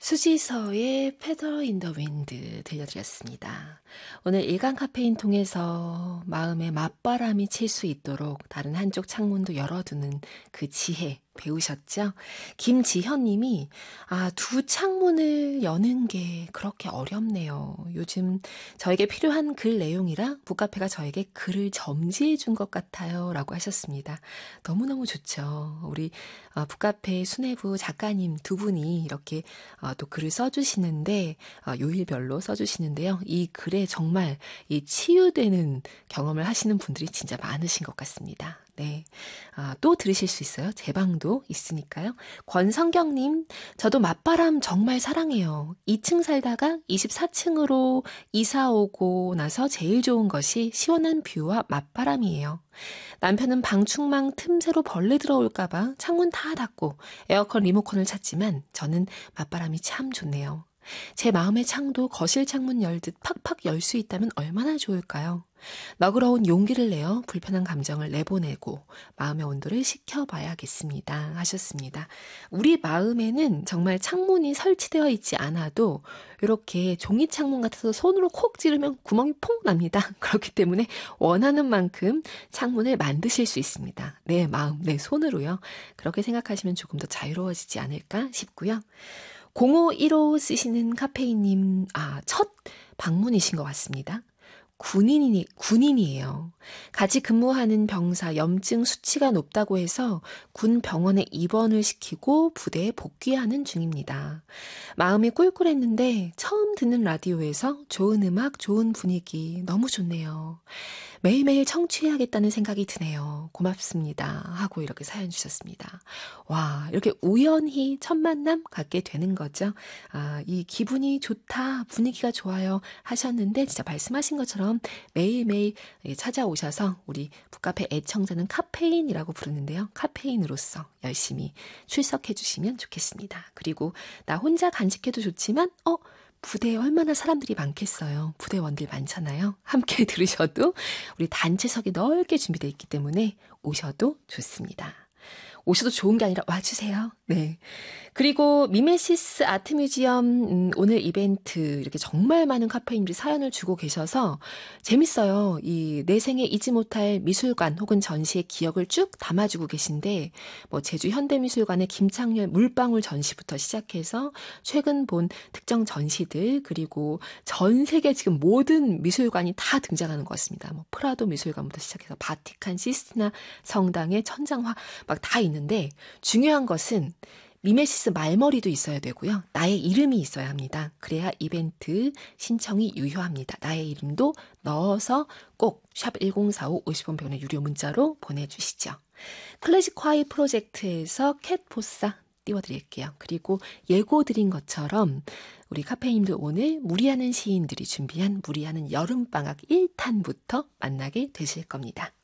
수지서의 페더 인 더 윈드 들려드렸습니다. 오늘 일간 카페인 통해서 마음에 맞바람이 칠 수 있도록 다른 한쪽 창문도 열어두는 그 지혜 배우셨죠? 김지현 님이 두 창문을 여는 게 그렇게 어렵네요. 요즘 저에게 필요한 글 내용이라 북카페가 저에게 글을 점지해 준 것 같아요. 라고 하셨습니다. 너무너무 좋죠. 우리 북카페 수뇌부 작가님 두 분이 이렇게 또 글을 써주시는데 요일별로 써주시는데요. 이 글에 정말 이 치유되는 경험을 하시는 분들이 진짜 많으신 것 같습니다. 네. 또 들으실 수 있어요. 제 방도 있으니까요. 권성경님, 저도 맞바람 정말 사랑해요. 2층 살다가 24층으로 이사 오고 나서 제일 좋은 것이 시원한 뷰와 맞바람이에요. 남편은 방충망 틈새로 벌레 들어올까봐 창문 다 닫고 에어컨 리모컨을 찾지만 저는 맞바람이 참 좋네요. 제 마음의 창도 거실 창문 열듯 팍팍 열 수 있다면 얼마나 좋을까요? 너그러운 용기를 내어 불편한 감정을 내보내고 마음의 온도를 식혀봐야겠습니다. 하셨습니다. 우리 마음에는 정말 창문이 설치되어 있지 않아도 이렇게 종이 창문 같아서 손으로 콕 찌르면 구멍이 퐁 납니다. 그렇기 때문에 원하는 만큼 창문을 만드실 수 있습니다. 내 마음, 내 손으로요. 그렇게 생각하시면 조금 더 자유로워지지 않을까 싶고요. 0515 쓰시는 카페인님, 첫 방문이신 것 같습니다. 군인이에요. 같이 근무하는 병사 염증 수치가 높다고 해서 군 병원에 입원을 시키고 부대에 복귀하는 중입니다. 마음이 꿀꿀했는데 처음 듣는 라디오에서 좋은 음악, 좋은 분위기 너무 좋네요. 매일매일 청취해야겠다는 생각이 드네요. 고맙습니다. 하고 이렇게 사연 주셨습니다. 와, 이렇게 우연히 첫 만남 갖게 되는 거죠. 이 기분이 좋다, 분위기가 좋아요 하셨는데 진짜 말씀하신 것처럼 매일매일 찾아오셔서 우리 북카페 애청자는 카페인이라고 부르는데요. 카페인으로서 열심히 출석해 주시면 좋겠습니다. 그리고 나 혼자 간직해도 좋지만 부대에 얼마나 사람들이 많겠어요. 부대원들 많잖아요. 함께 들으셔도 우리 단체석이 넓게 준비되어 있기 때문에 오셔도 좋습니다. 오셔도 좋은 게 아니라 와주세요. 네. 그리고 미메시스 아트뮤지엄 오늘 이벤트 이렇게 정말 많은 카페인들이 사연을 주고 계셔서 재밌어요. 이 내 생에 잊지 못할 미술관 혹은 전시의 기억을 쭉 담아주고 계신데 제주 현대미술관의 김창렬 물방울 전시부터 시작해서 최근 본 특정 전시들 그리고 전 세계 지금 모든 미술관이 다 등장하는 것 같습니다. 프라도 미술관부터 시작해서 바티칸 시스티나 성당의 천장화 막 다 있는데 중요한 것은 미메시스 말머리도 있어야 되고요. 나의 이름이 있어야 합니다. 그래야 이벤트 신청이 유효합니다. 나의 이름도 넣어서 꼭 샵 1045 50원 100원의 유료 문자로 보내주시죠. 클래식 화이 프로젝트에서 캣포사 띄워드릴게요. 그리고 예고 드린 것처럼 우리 카페인도 오늘 무리하는 시인들이 준비한 무리하는 여름방학 1탄부터 만나게 되실 겁니다.